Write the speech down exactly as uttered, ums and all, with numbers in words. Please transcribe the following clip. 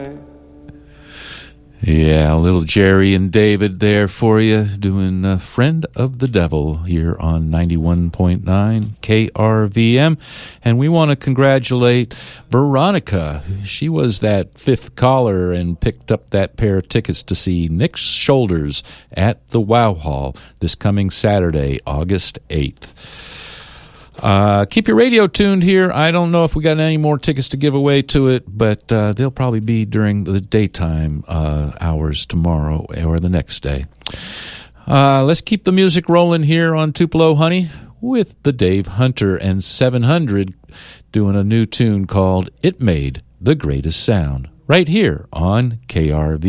Yeah, a little Jerry and David there for you, doing uh, Friend of the Devil here on ninety-one point nine K R V M. And we want to congratulate Veronica. She was that fifth caller and picked up that pair of tickets to see Nick Shoulders at the Wow Hall this coming Saturday, August eighth. Uh, keep your radio tuned here. I don't know if we got any more tickets to give away to it, but uh, they'll probably be during the daytime uh, hours tomorrow or the next day. Uh, let's keep the music rolling here on Tupelo Honey with the Dave Hunter and seven hundred doing a new tune called It Made the Greatest Sound right here on K R V.